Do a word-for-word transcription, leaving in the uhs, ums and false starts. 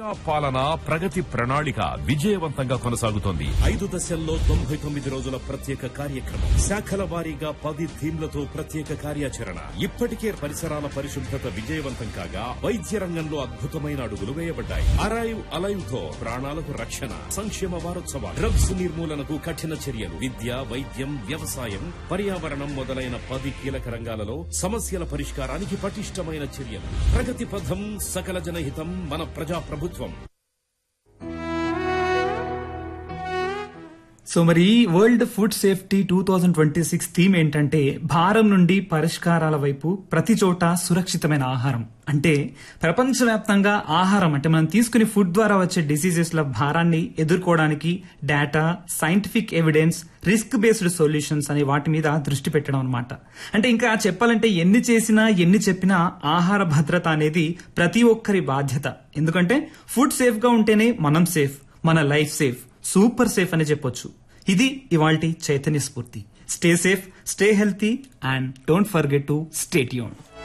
పాలన ప్రగతి ప్రణాళిక విజయవంతంగా కొనసాగుతోంది. ఐదు దశల్లో తొంభై తొమ్మిది రోజుల ప్రత్యేక కార్యక్రమం, శాఖల వారీగా పది థీమ్లతో ప్రత్యేక కార్యాచరణ. ఇప్పటికే పరిసరాల పరిశుభ్రత విజయవంతం కాగా వైద్య రంగంలో అద్భుతమైన అడుగులు వేయబడ్డాయి. అరైవ్ అలైవ్ తో ప్రాణాలకు రక్షణ. సంక్షేమ వారోత్సవాలు, డ్రగ్స్ నిర్మూలనకు కఠిన చర్యలు, విద్య, వైద్యం, వ్యవసాయం, పర్యావరణం మొదలైన పది కీలక రంగాలలో సమస్యల పరిష్కారానికి పటిష్టమైన చర్యలు. ప్రగతి పథం, సకల జనహితం, మన ప్రజా ప్రభుత్వం. సో మరి world food safety two thousand twenty six theme ఏంటంటే భారం నుండి పరిష్కారాల వైపు, ప్రతి చోట సురక్షితమైన ఆహారం. అంటే ప్రపంచవ్యాప్తంగా ఆహారం అంటే మనం తీసుకునే ఫుడ్ ద్వారా వచ్చే డిసీజెస్ ల భారాన్ని ఎదుర్కోవడానికి data, scientific evidence, risk based solutions అనే వాటి మీద దృష్టి పెట్టడం అనమాట. అంటే ఇంకా చెప్పాలంటే ఎన్ని చేసినా ఎన్ని చెప్పినా ఆహార భద్రత అనేది ప్రతి ఒక్కరి బాధ్యత. ఎందుకంటే ఫుడ్ సేఫ్ గా ఉంటేనే మనం సేఫ్, మన లైఫ్ సేఫ్, సూపర్ సేఫ్ అని చెప్పొచ్చు. ఇది ఇవాల్టి చైతన్య స్ఫూర్తి. Stay safe, stay healthy and don't forget to stay tuned.